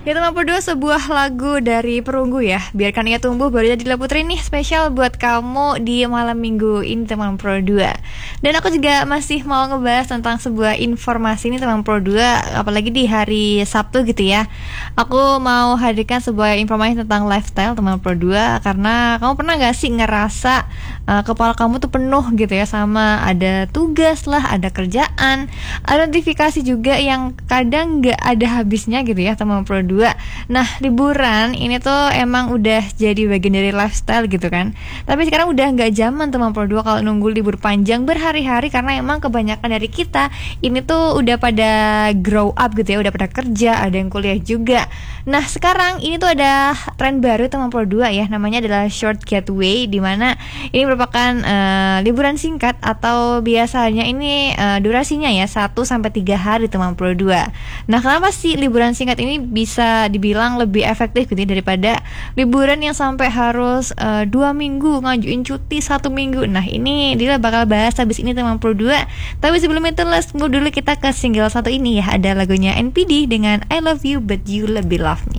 Itu 62 sebuah lagu dari Perunggu ya. Biarkan ia tumbuh baru jadi Putri nih, spesial buat kamu di malam minggu ini teman Pro 2. Dan aku juga masih mau ngebahas tentang sebuah informasi ini teman Pro 2, apalagi di hari Sabtu gitu ya. Aku mau hadirkan sebuah informasi tentang lifestyle teman Pro 2, karena kamu pernah gak sih ngerasa kepala kamu tuh penuh gitu ya, sama ada tugas lah, ada kerjaan, ada notifikasi juga yang kadang gak ada habisnya gitu ya teman Pro 2. Nah, liburan ini tuh emang udah jadi bagian dari lifestyle gitu kan. Tapi sekarang udah gak zaman teman Pro 2 kalau nunggu libur panjang berhari-hari, karena emang kebanyakan dari kita ini tuh udah pada grow up gitu ya, udah pada kerja, ada yang kuliah juga. Nah, sekarang ini tuh ada tren baru teman Pro 2 ya, namanya adalah short getaway, dimana ini merupakan liburan singkat atau biasanya ini durasinya ya 1-3 hari teman Pro 2. Nah, kenapa sih liburan singkat ini bisa dibilang lebih efektif gitu ya, daripada liburan yang sampai harus 2 minggu ngajuin cuti 1 minggu. Nah, ini dia bakal bahas habis ini teman Pro 2. Tapi sebelum itu let's move dulu kita ke single satu ini ya, ada lagunya NPD dengan I Love You But You Lebih Love Me.